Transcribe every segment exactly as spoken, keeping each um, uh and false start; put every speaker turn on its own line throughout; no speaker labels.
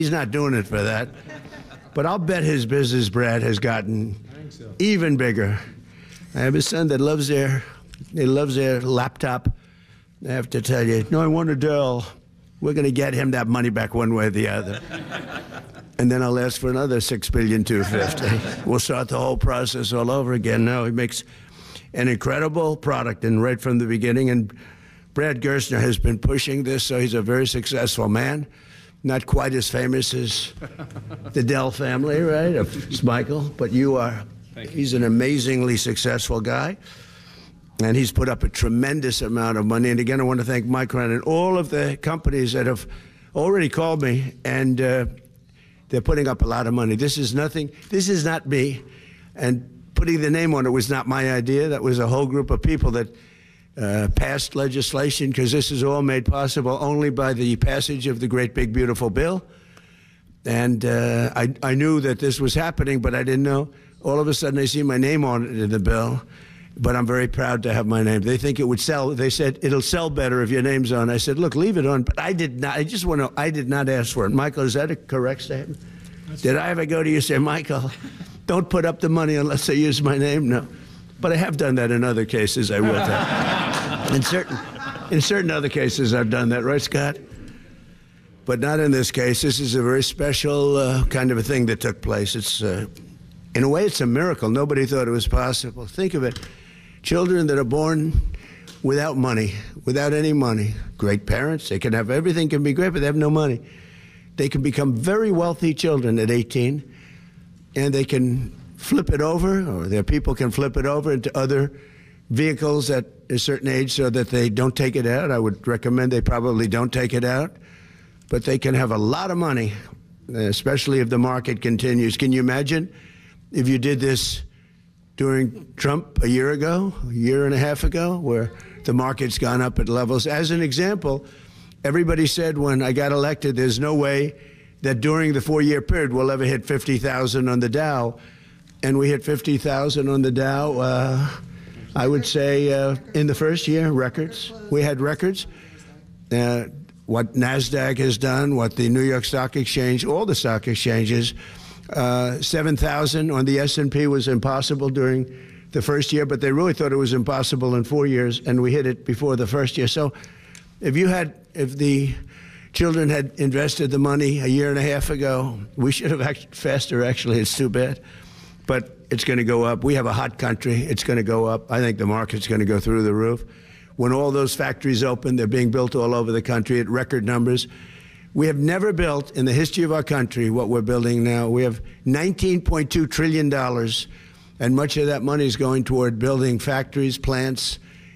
He's not doing it for that. But I'll bet his business, Brad, has gotten so. even bigger. I have a son that loves their, he loves their laptop. I have to tell you, no, I want a Dell. We're going to get him that money back one way or the other. And then I'll ask for another six billion two fifty. We'll start the whole process all over again. No, he makes an incredible product, and right from the beginning. And Brad Gerstner has been pushing this, so he's a very successful man. Not quite as famous as the Dell family, right, of Michael, but you are. You. He's an amazingly successful guy, and he's put up a tremendous amount of money. And again, I want to thank Micron and all of the companies that have already called me, and uh, they're putting up a lot of money. This is nothing. This is not me, and putting the name on it was not my idea. That was a whole group of people that Uh, passed legislation, because this is all made possible only by the passage of the great big beautiful bill. And uh, I, I knew that this was happening, but I didn't know. All of a sudden I see my name on it in the bill, but I'm very proud to have my name. They think it would sell. They said it'll sell better if your name's on. I said, look, leave it on. But I did not. I just want to. I did not ask for it. Michael, is that a correct statement? That's did I ever go to you and say, Michael, don't put up the money unless I use my name? No. But I have done that in other cases. I will tell you. In certain, in certain other cases, I've done that, right, Scott? But not in this case. This is a very special uh, kind of a thing that took place. It's, uh, in a way, it's a miracle. Nobody thought it was possible. Think of it. Children that are born without money, without any money, great parents. They can have everything, can be great, but they have no money. They can become very wealthy children at eighteen, and they can flip it over, or their people can flip it over into other vehicles at a certain age so that they don't take it out. I would recommend they probably don't take it out, but they can have a lot of money, especially if the market continues. Can you imagine if you did this during Trump a year ago, a year and a half ago, where the market's gone up at levels? As an example, everybody said when I got elected, there's no way that during the four-year period we'll ever hit fifty thousand on the Dow. And we hit fifty thousand on the Dow, uh, I would say, uh, in the first year, records. We had records. Uh, what NASDAQ has done, what the New York Stock Exchange, all the stock exchanges, uh, seven thousand on the S and P was impossible during the first year, but they really thought it was impossible in four years, and we hit it before the first year. So if you had, if the children had invested the money a year and a half ago, we should have acted faster, actually. It's too bad. But it's going to go up. We have a hot country. It's going to go up. I think the market's going to go through the roof. When all those factories open, they're being built all over the country at record numbers. We have never built in the history of our country what we're building now. We have nineteen point two trillion dollars, and much of that money is going toward building factories, plants,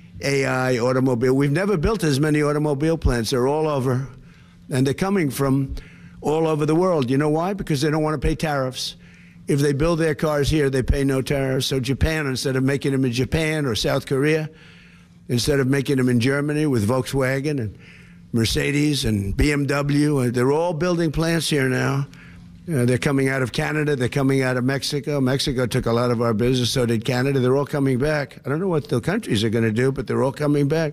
A I, automobile. We've never built as many automobile plants. They're all over, and they're coming from all over the world. You know why? Because they don't want to pay tariffs. If they build their cars here, they pay no tariffs. So Japan, instead of making them in Japan or South Korea, instead of making them in Germany with Volkswagen and Mercedes and B M W, they're all building plants here now. Uh, they're coming out of Canada. They're coming out of Mexico. Mexico took a lot of our business, so did Canada. They're all coming back. I don't know what the countries are going to do, but they're all coming back.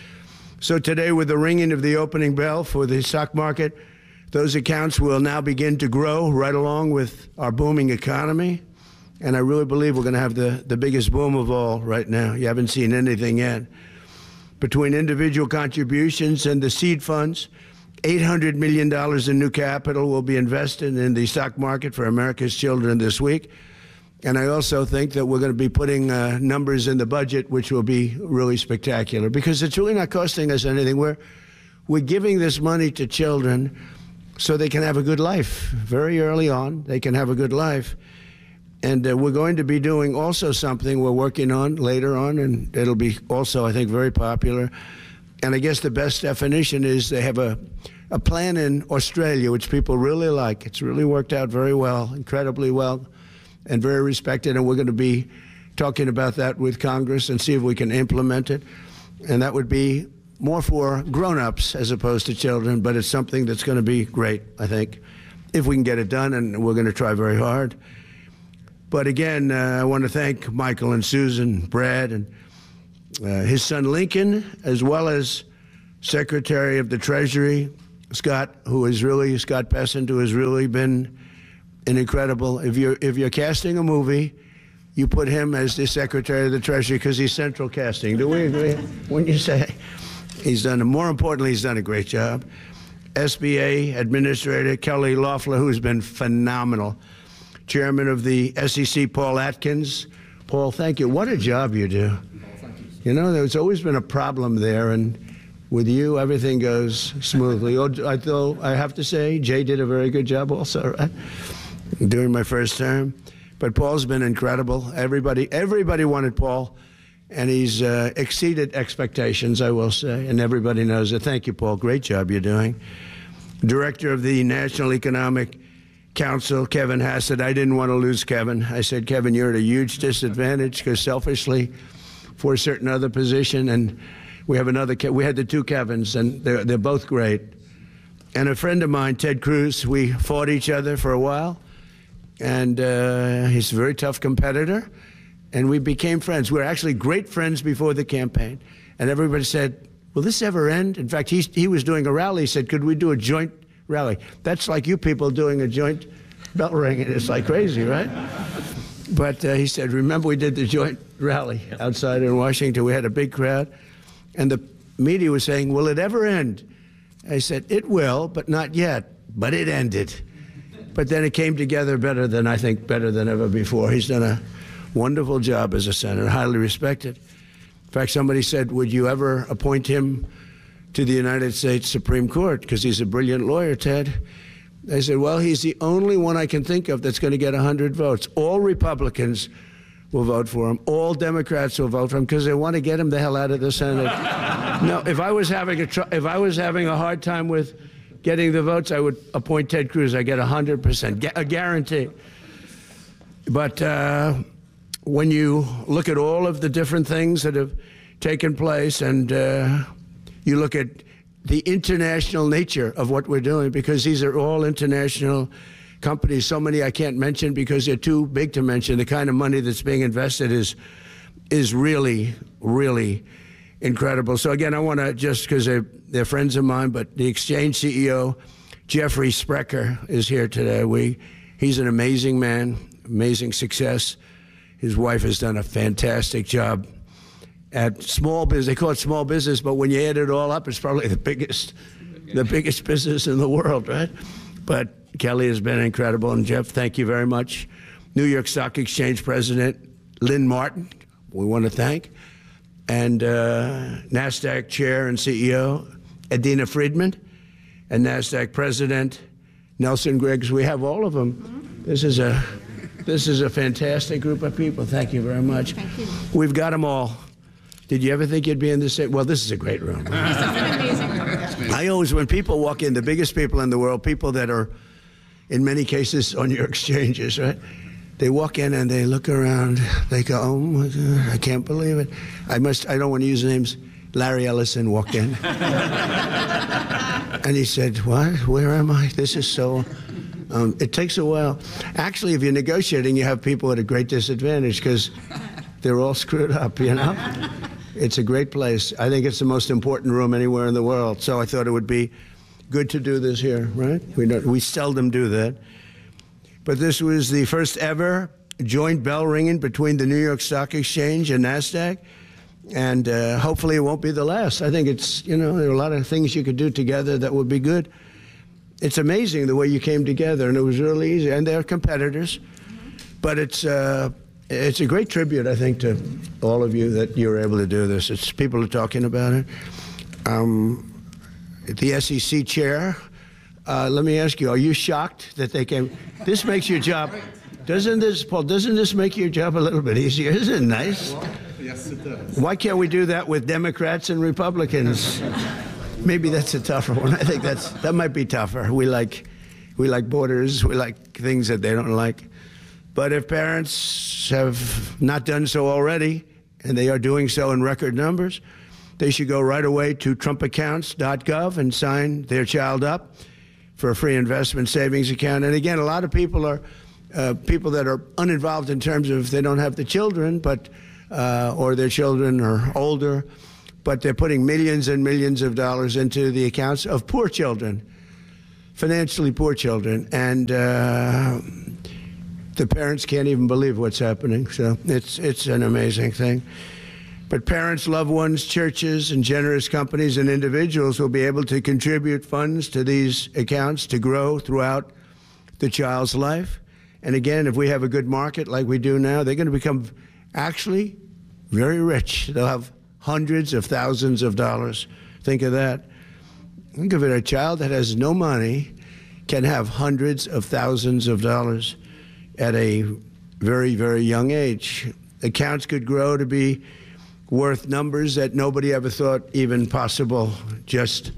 So today, with the ringing of the opening bell for the stock market, those accounts will now begin to grow right along with our booming economy. And I really believe we're going to have the, the biggest boom of all right now. You haven't seen anything yet. Between individual contributions and the seed funds, eight hundred million dollars in new capital will be invested in the stock market for America's children this week. And I also think that we're going to be putting uh, numbers in the budget, which will be really spectacular, because it's really not costing us anything. We're, we're giving this money to children so they can have a good life. Very early on, they can have a good life. And uh, we're going to be doing also something we're working on later on, and it'll be also, I think, very popular. And I guess the best definition is they have a, a plan in Australia, which people really like. It's really worked out very well, incredibly well, and very respected. And we're going to be talking about that with Congress and see if we can implement it. And that would be more for grown-ups as opposed to children, but it's something that's going to be great, I think, if we can get it done, and we're going to try very hard. But again, uh, I want to thank Michael and Susan, Brad, and uh, his son Lincoln, as well as Secretary of the Treasury Scott, who is really, Scott Bessent, who has really been an incredible, if you're, if you're casting a movie, you put him as the Secretary of the Treasury because he's central casting. Do we agree? When you say he's done, more importantly, he's done a great job. S B A Administrator Kelly Loeffler, who's been phenomenal. Chairman of the S E C, Paul Atkins. Paul, thank you. What a job you do. You know, there's always been a problem there, and with you, everything goes smoothly. Although I have to say, Jay did a very good job also, right? During my first term. But Paul's been incredible. Everybody, everybody wanted Paul, and he's uh, exceeded expectations, I will say, and everybody knows it. Thank you, Paul. Great job you're doing. Director of the National Economic Council, Kevin Hassett. I didn't want to lose Kevin. I said, Kevin, you're at a huge disadvantage because selfishly, for a certain other position, and we have another. We had the two Kevins, and they're they're both great. And a friend of mine, Ted Cruz, we fought each other for a while. And uh, he's a very tough competitor, and we became friends. We were actually great friends before the campaign, and everybody said, will this ever end? In fact, he, he was doing a rally. He said, could we do a joint rally? That's like you people doing a joint bell ringing. It's like crazy, right? But uh, he said, remember we did the joint rally outside in Washington. We had a big crowd, and the media was saying, will it ever end? I said, it will, but not yet. But it ended. But then it came together better than, I think, better than ever before. He's done a wonderful job as a senator, highly respected. In fact, somebody said, would you ever appoint him to the United States Supreme Court? Because he's a brilliant lawyer, Ted. I said, well, he's the only one I can think of that's going to get one hundred votes. All Republicans will vote for him. All Democrats will vote for him because they want to get him the hell out of the Senate. No, if I was having a tr- if I was having a hard time with getting the votes, I would appoint Ted Cruz. I get one hundred percent, a guarantee. But uh, when you look at all of the different things that have taken place, and uh, you look at the international nature of what we're doing, because these are all international companies, so many I can't mention because they're too big to mention. The kind of money that's being invested is is really, really incredible. So again, I want to, just because they're, they're friends of mine, but the Exchange C E O, Jeffrey Sprecher, is here today. We, he's an amazing man, amazing success. His wife has done a fantastic job at small business. They call it small business, but when you add it all up, it's probably the biggest, the biggest business in the world, right? But Kelly has been incredible, and Jeff, thank you very much. New York Stock Exchange President Lynn Martin, we want to thank. And uh, NASDAQ Chair and C E O Adena Friedman, and NASDAQ President Nelson Griggs. We have all of them. Mm-hmm. This is a this is a fantastic group of people. Thank you very much.
Thank you.
We've got them all. Did you ever think you'd be in this same? Well, this is a great room.
This is an amazing room.
I always, when people walk in, the biggest people in the world, people that are, in many cases, on your exchanges, right? They walk in and they look around. They go, "Oh my God, I can't believe it." I must. I don't want to use names. Larry Ellison walked in, and he said, "What? Where am I? This is so." Um, it takes a while. Actually, if you're negotiating, you have people at a great disadvantage because they're all screwed up. You know, it's a great place. I think it's the most important room anywhere in the world. So I thought it would be good to do this here. Right? We don't. We seldom do that. But this was the first ever joint bell ringing between the New York Stock Exchange and NASDAQ. And uh, hopefully it won't be the last. I think it's, you know, there are a lot of things you could do together that would be good. It's amazing the way you came together, and it was really easy. And they're competitors. Mm-hmm. But it's, uh, it's a great tribute, I think, to all of you that you were able to do this. It's people are talking about it. Um, the S E C chair. Uh, let me ask you, are you shocked that they came? This makes your job, doesn't this, Paul, doesn't this make your job a little bit easier? Isn't it nice?
Well, yes, it does.
Why can't we do that with Democrats and Republicans? Maybe that's a tougher one. I think that's, that might be tougher. We like, we like borders. We like things that they don't like. But if parents have not done so already, and they are doing so in record numbers, they should go right away to trump accounts dot gov and sign their child up for a free investment savings account. And again, a lot of people are uh, people that are uninvolved in terms of they don't have the children, but uh, or their children are older, but they're putting millions and millions of dollars into the accounts of poor children. financially poor children, and uh, the parents can't even believe what's happening. So it's it's an amazing thing. But parents, loved ones, churches, and generous companies and individuals will be able to contribute funds to these accounts to grow throughout the child's life. And again, if we have a good market like we do now, they're going to become actually very rich. They'll have hundreds of thousands of dollars. Think of that. Think of it, a child that has no money can have hundreds of thousands of dollars at a very, very young age. Accounts could grow to be worth numbers that nobody ever thought even possible just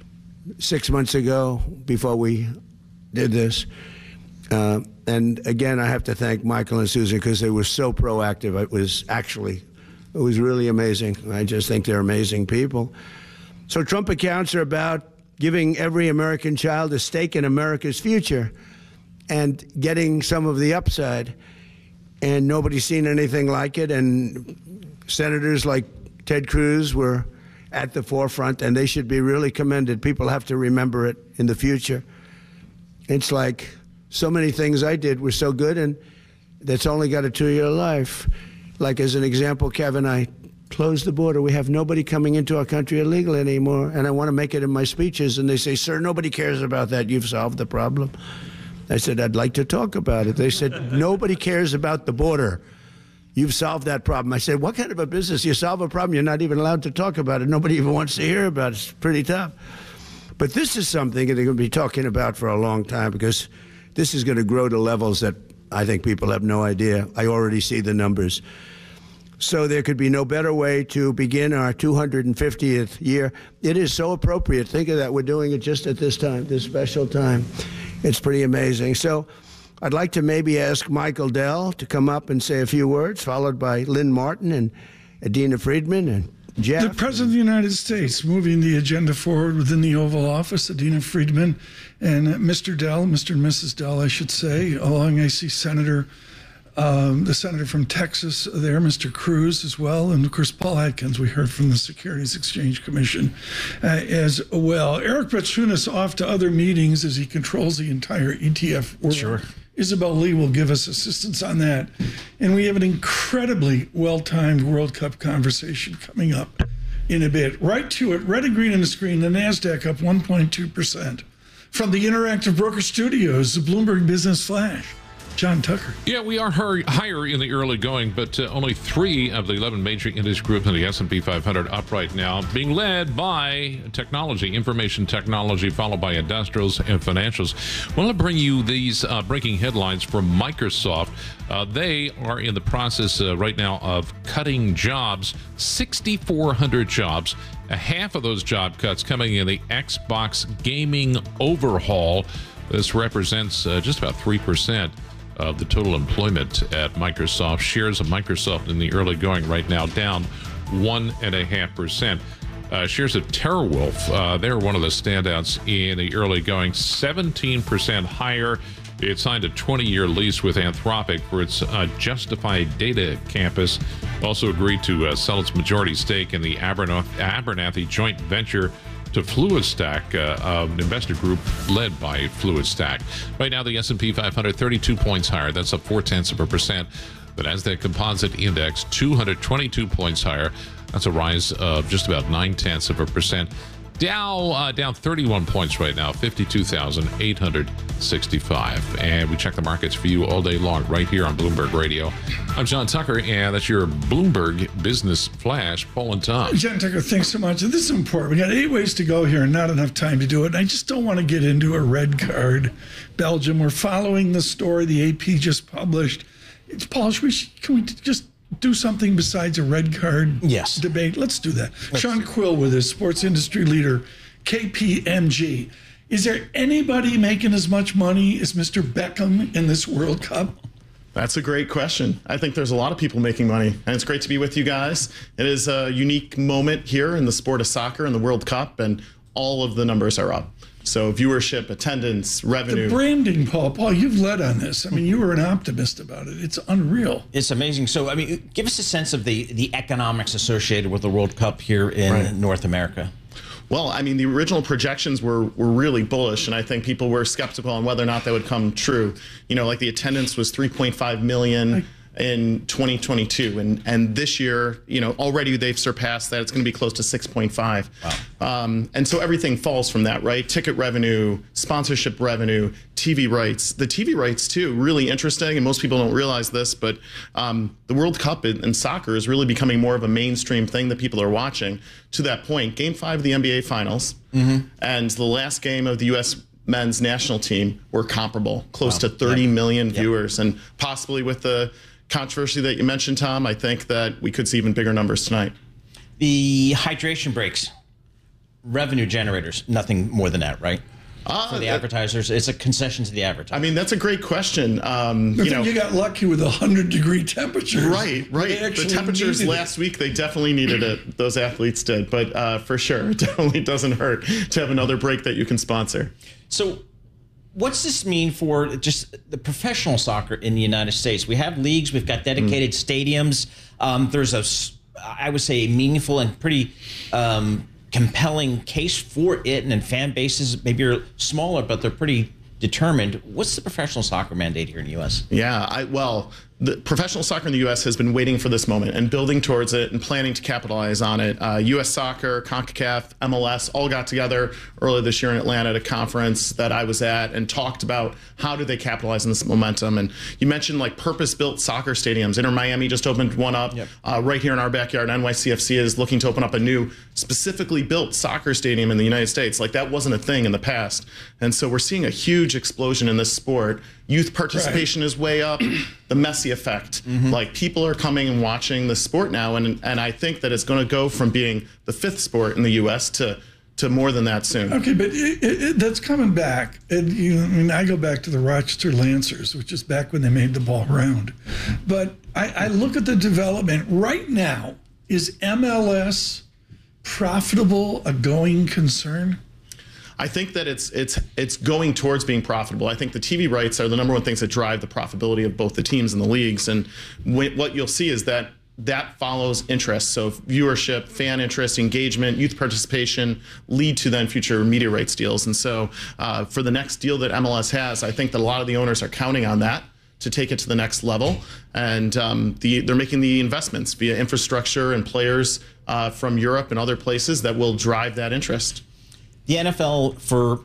six months ago before we did this. Uh, and again, I have to thank Michael and Susan because they were so proactive. It was actually, it was really amazing. I just think they're amazing people. So Trump accounts are about giving every American child a stake in America's future and getting some of the upside. And nobody's seen anything like it. And senators like Ted Cruz were at the forefront, and they should be really commended. People have to remember it in the future. It's like so many things I did were so good, and that's only got a two-year life. Like, as an example, Kevin, I closed the border. We have nobody coming into our country illegally anymore, and I want to make it in my speeches. And they say, sir, nobody cares about that. You've solved the problem. I said, I'd like to talk about it. They said, nobody cares about the border. You've solved that problem. I said, what kind of a business? You solve a problem, you're not even allowed to talk about it. Nobody even wants to hear about it. It's pretty tough. But this is something that they're going to be talking about for a long time because this is going to grow to levels that I think people have no idea. I already see the numbers. So there could be no better way to begin our two hundred fiftieth year. It is so appropriate. Think of that. We're doing it just at this time, this special time. It's pretty amazing. So I'd like to maybe ask Michael Dell to come up and say a few words, followed by Lynn Martin and Adina Friedman and Jeff.
The President of the United States moving the agenda forward within the Oval Office, Adina Friedman and Mister Dell, Mister and Missus Dell, I should say. Along, I see Senator, um, the senator from Texas there, Mister Cruz as well, and of course Paul Atkins, we heard from the Securities Exchange Commission uh, as well. Eric Batsunas off to other meetings as he controls the entire E T F world.
Sure.
Isabel Lee will give us assistance on that. And we have an incredibly well-timed World Cup conversation coming up in a bit. Right to it, red and green on the screen, the NASDAQ up one point two percent. From the Interactive Broker Studios, the Bloomberg Business Flash, John Tucker.
Yeah, we are higher in the early going, but uh, only three of the eleven major index groups in the S and P five hundred up right now, being led by technology, information technology, followed by industrials and financials. I want to bring you these uh, breaking headlines from Microsoft. Uh, they are in the process uh, right now of cutting jobs, six thousand four hundred jobs. A half of those job cuts coming in the Xbox gaming overhaul. This represents uh, just about three percent. Of the total employment at Microsoft. Shares of Microsoft in the early going right now down one and a half percent. Uh, shares of TeraWulf, uh, they're one of the standouts in the early going, seventeen percent higher. It signed a twenty-year lease with Anthropic for its uh, Justified Data campus. Also agreed to uh, sell its majority stake in the Abernath- Abernathy joint venture to FluidStack, uh, an investor group led by FluidStack. Right now, the S and P five hundred, thirty-two points higher. That's up four-tenths of a percent. The Nasdaq Composite Index, two hundred twenty-two points higher. That's a rise of just about nine-tenths of a percent. Dow uh, down thirty-one points right now, fifty-two thousand eight hundred sixty-five. And we check the markets for you all day long right here on Bloomberg Radio. I'm John Tucker, and that's your Bloomberg Business Flash, Paul and Tom.
John Tucker, thanks so much. This is important. We got eight ways to go here and not enough time to do it. And I just don't want to get into a red card. Belgium, we're following the story the A P just published. It's Paul, should we, can we just do something besides a red card
yes.
debate? Let's do that.
Let's
Sean Quill with us, sports industry leader, K P M G. Is there anybody making as much money as Mister Beckham in this World Cup?
That's a great question. I think there's a lot of people making money, and it's great to be with you guys. It is a unique moment here in the sport of soccer and the World Cup, and all of the numbers are up. So viewership, attendance, revenue.
The branding, Paul. Paul, you've led on this. I mean, you were an optimist about it. It's unreal.
It's amazing. So, I mean, give us a sense of the, the economics associated with the World Cup here in right. North America.
Well, I mean, the original projections were, were really bullish, and I think people were skeptical on whether or not that would come true. You know, like the attendance was three point five million in twenty twenty-two, and and this year, you know, already they've surpassed that. It's going to be close to six point five. Wow. Um, and so everything falls from that, right? Ticket revenue, sponsorship revenue, T V rights. The T V rights too, really interesting, and most people don't realize this, but um, the World Cup in, in soccer is really becoming more of a mainstream thing that people are watching. To that point, Game Five of the N B A Finals mm-hmm. and the last game of the U S men's national team were comparable, close wow. to thirty yep. million viewers, yep. and possibly with the controversy that you mentioned, Tom, I think that we could see even bigger numbers tonight.
The hydration breaks, revenue generators, nothing more than that, right? Uh, For the that, advertisers, it's a concession to the advertiser.
I mean, that's a great question. Um,
I
you know,
you got lucky with a hundred degree temperatures.
Right, right. The temperatures last week, they definitely needed it. Those athletes did, but uh, for sure, it definitely doesn't hurt to have another break that you can sponsor.
So, what's this mean for just the professional soccer in the United States? We have leagues, we've got dedicated mm. stadiums. Um, there's a, I would say, meaningful and pretty um, compelling case for it, and then fan bases maybe are smaller, but they're pretty determined. What's the professional soccer mandate here in the U S?
Yeah, I, well, the professional soccer in the U S has been waiting for this moment and building towards it and planning to capitalize on it. Uh, U S Soccer, CONCACAF, M L S all got together earlier this year in Atlanta at a conference that I was at and talked about how do they capitalize on this momentum. And you mentioned like purpose-built soccer stadiums. Inter Miami just opened one up yep. uh, right here in our backyard. N Y C F C is looking to open up a new specifically built soccer stadium in the United States. Like that wasn't a thing in the past. And so we're seeing a huge explosion in this sport. Youth participation right. is way up. The Messi effect. Mm-hmm. Like people are coming and watching the sport now, and and I think that it's going to go from being the fifth sport in the U S to to more than that soon.
Okay, but it, it, that's coming back. And you know, I mean, I go back to the Rochester Lancers, which is back when they made the ball round. But I, I look at the development right now. Is M L S profitable, a going concern?
I think that it's it's it's going towards being profitable. I think the T V rights are the number one things that drive the profitability of both the teams and the leagues. And what you'll see is that that follows interest. So viewership, fan interest, engagement, youth participation lead to then future media rights deals. And so uh, for the next deal that M L S has, I think that a lot of the owners are counting on that to take it to the next level. And um, the, they're making the investments via infrastructure and players uh, from Europe and other places that will drive that interest.
The N F L, for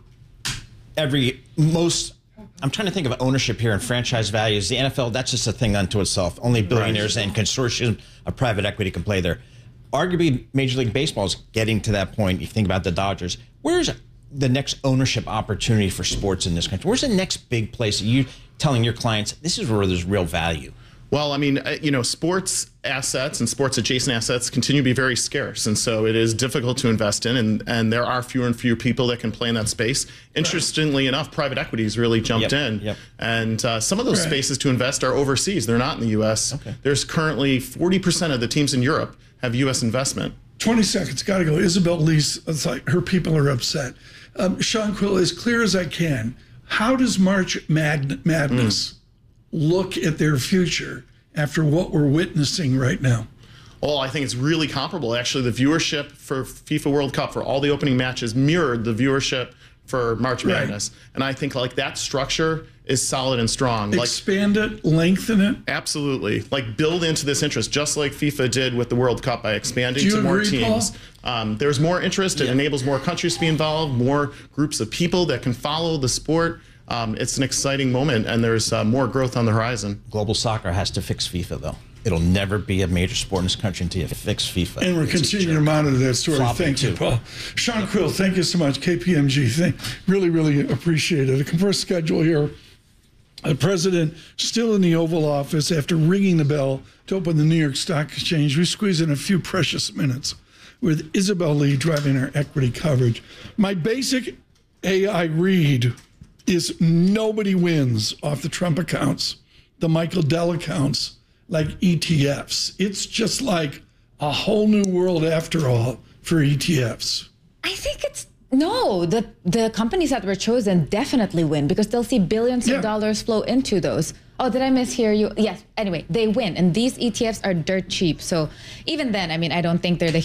every most, I'm trying to think of ownership here and franchise values. The N F L, that's just a thing unto itself. Only billionaires right. and consortium of private equity can play there. Arguably, Major League Baseball is getting to that point. You think about the Dodgers. Where's the next ownership opportunity for sports in this country? Where's the next big place that you're telling your clients, this is where there's real value?
Well, I mean, you know, sports assets and sports adjacent assets continue to be very scarce. And so it is difficult to invest in. And, and there are fewer and fewer people that can play in that space. Interestingly right. enough, private equity has really jumped
yep.
in.
Yep.
And uh, some of those
right.
spaces to invest are overseas. They're not in the U S.
Okay.
There's currently forty percent of the teams in Europe have U S investment.
twenty seconds, got to go. Isabel Lease, it's like her people are upset. Um, Sean Quill, as clear as I can, how does March Mad- Madness mm. look at their future after what we're witnessing right now?
Oh, I think it's really comparable. Actually, the viewership for FIFA World Cup for all the opening matches mirrored the viewership for March Madness. Right. And I think like that structure is solid and strong.
Expand
like,
it, lengthen it?
Absolutely. Like build into this interest, just like FIFA did with the World Cup by expanding to more
agree,
teams. Um, there's more interest. It yeah. enables more countries to be involved, more groups of people that can follow the sport. Um, it's an exciting moment, and there's uh, more growth on the horizon.
Global soccer has to fix FIFA, though. It'll never be a major sport in this country until you fix FIFA.
And we're it's continuing to monitor that story.
Floppy
thank
too.
you, Paul. Sean Quill, thank you so much. K P M G, thank, really, really appreciate it. A compressed schedule here. The president still in the Oval Office after ringing the bell to open the New York Stock Exchange. We squeeze in a few precious minutes with Isabel Lee driving our equity coverage. My basic A I read is nobody wins off the Trump accounts, the Michael Dell accounts, like E T Fs. It's just like a whole new world after all for E T Fs.
I think it's, no, the, the companies that were chosen definitely win because they'll see billions yeah. of dollars flow into those. Oh, did I mishear you? Yes. Anyway, they win. And these E T Fs are dirt cheap. So even then, I mean, I don't think they're the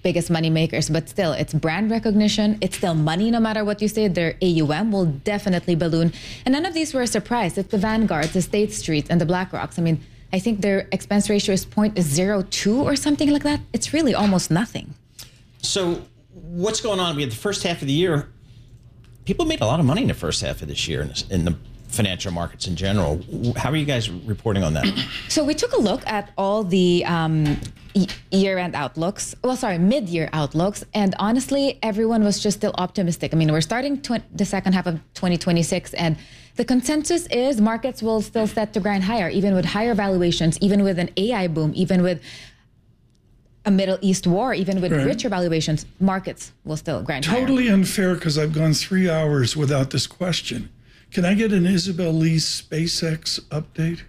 biggest money makers, but still, it's brand recognition. It's still money, no matter what you say. Their A U M will definitely balloon. And none of these were a surprise. It's the Vanguards, the State Street, and the BlackRocks. I mean, I think their expense ratio is zero point zero two or something like that. It's really almost nothing.
So what's going on? We had the first half of the year. People made a lot of money in the first half of this year in, this, in the financial markets in general. How are you guys reporting on that?
So we took a look at all the um, year-end outlooks. Well, sorry, mid-year outlooks. And honestly, everyone was just still optimistic. I mean, we're starting tw- the second half of twenty twenty-six, and the consensus is markets will still set to grind higher, even with higher valuations, even with an A I boom, even with a Middle East war, even with
right.
richer valuations, markets will still grind higher.
Totally unfair because I've gone three hours without this question. Can I get an Isabel Lee SpaceX update?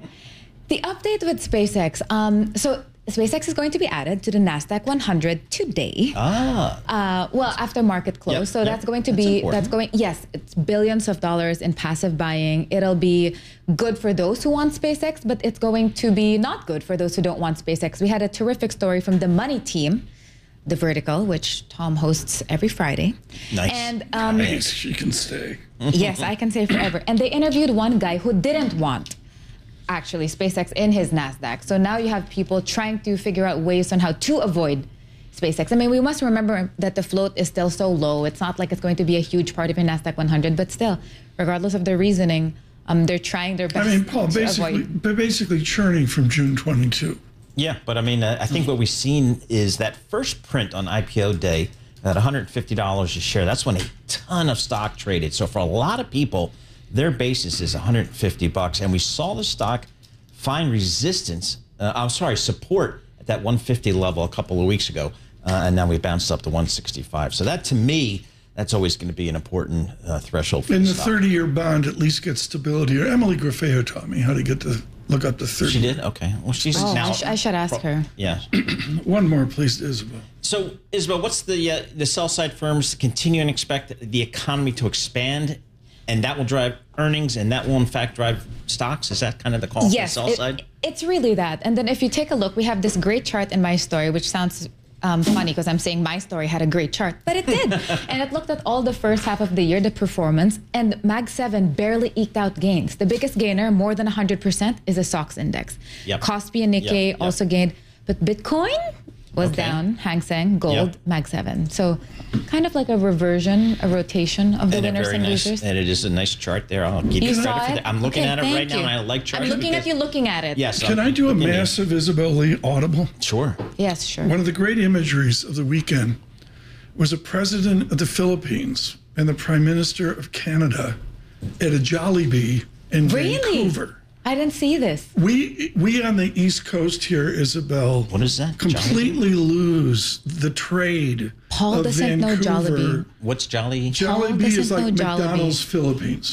The update with SpaceX. Um, so SpaceX is going to be added to the NASDAQ one hundred today.
Ah.
Uh, well, after market close.
Yep,
so
yep.
that's going to
That's
be,
important.
that's going, yes, it's billions of dollars in passive buying. It'll be good for those who want SpaceX, but it's going to be not good for those who don't want SpaceX. We had a terrific story from the Money Team, The Vertical, which Tom hosts every Friday.
Nice.
And um,
Nice, she can stay.
yes, I can say forever. And they interviewed one guy who didn't want actually SpaceX in his NASDAQ. So now you have people trying to figure out ways on how to avoid SpaceX. I mean, we must remember that the float is still so low. It's not like it's going to be a huge part of your NASDAQ one hundred, but still, regardless of their reasoning, um, they're trying their best
I mean, Paul,
to
basically,
avoid.
but basically churning from June twenty-two.
Yeah, but I mean, uh, I think what we've seen is that first print on I P O day at one hundred fifty dollars a share. That's when a ton of stock traded. So for a lot of people, their basis is one hundred fifty bucks, and we saw the stock find resistance. Uh, I'm sorry, support at that one fifty level a couple of weeks ago, uh, and now we bounced up to one sixty-five. So that, to me, that's always going to be an important uh, threshold for
And
the
the
stock. thirty-year
bond at least gets stability. Emily Graffeo taught me how to get to look up the thirty.
She did? Okay. Well, she's
Oh,
now.
I, sh- I should ask her.
Yeah.
One more, please, Isabel.
So, Isabel, what's the uh, the sell side firms continue and expect the economy to expand, and that will drive earnings, and that will in fact drive stocks? Is that kind of the call
Yes,
from the sell
it-
side?
it's really that. And then if you take a look, we have this great chart in my story, which sounds um, funny because I'm saying my story had a great chart, but it did. And it looked at all the first half of the year, the performance, and Mag seven barely eked out gains. The biggest gainer, more than one hundred percent, is the S O X index.
Yep.
Kospi and Nikkei
Yep, yep.
also gained, but Bitcoin was
Okay.
down, Hang Seng, gold,
Yep.
Mag seven. So kind of like a reversion, a rotation of the
And a
winners
very
and
nice,
losers.
and it is a nice chart there. I'll give
You
you
saw
credit for
it?
that. I'm looking
Okay,
at it
thank
right now,
you.
and I like charts.
I'm looking at
because-
you looking at it.
Yes.
Can
I'm
I do a
looking at you.
massive Isabel Lee audible?
Sure.
Yes, sure.
One of the great imageries of the weekend was a president of the Philippines and the prime minister of Canada at a Jollibee in
Really?
Vancouver.
I didn't see this.
We we on the East Coast here, Isabel,
What is that?
completely lose the trade
Paul
of
doesn't know
Vancouver.
Jollibee.
What's Jolly?
Jollibee
doesn't
is like
know Jollibee.
McDonald's Philippines.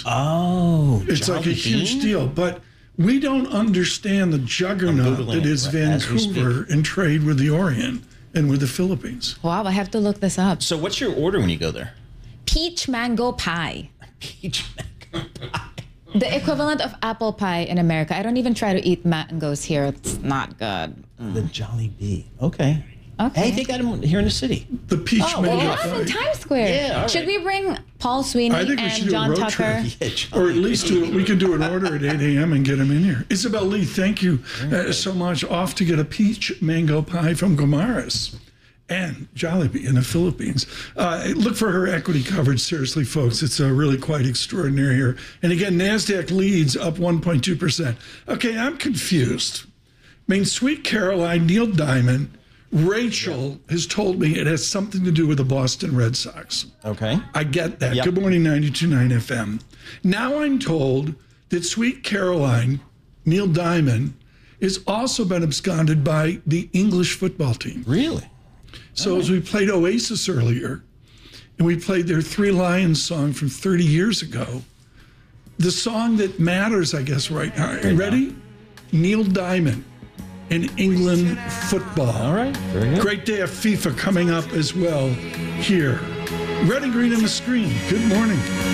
Oh,
It's like a
Jolly
huge
Bean?
deal, but we don't understand the juggernaut
Googling
that
it
is
right as we
Vancouver in trade with the Orient and with the Philippines.
Wow, I have to look this up.
So, what's your order when you go there?
Peach mango pie.
Peach mango pie.
The equivalent of apple pie in America. I don't even try to eat mangoes here. It's not good.
The Jolly Bee. Okay.
Okay.
Hey, they got them here in the city.
The peach
Oh,
mango
They
well,
have them in
pie.
Times Square.
Yeah, all
Should
right.
we bring Paul Sweeney
I think we
and
should do a
John
road
Tucker?
trip.
Yeah, Jolly
Or at least do we can do an order at eight a.m. and get them in here. Isabel Lee, thank you uh, so much. Off to get a peach mango pie from Gomaris and Jollibee in the Philippines. Uh, look for her equity coverage. Seriously, folks, it's uh, really quite extraordinary here. And again, NASDAQ leads up one point two percent. Okay, I'm confused. I mean, Sweet Caroline, Neil Diamond, Rachel has told me it has something to do with the Boston Red Sox.
Okay.
I get that.
Yep.
Good morning, ninety-two point nine F M. Now I'm told that Sweet Caroline, Neil Diamond, has also been absconded by the English football team.
Really?
So as we played Oasis earlier, and we played their Three Lions song from thirty years ago, the song that matters, I guess, right now. Are you ready? Neil Diamond in England football.
All right. Very good.
Great day of FIFA coming up as well here. Red and green on the screen. Good morning.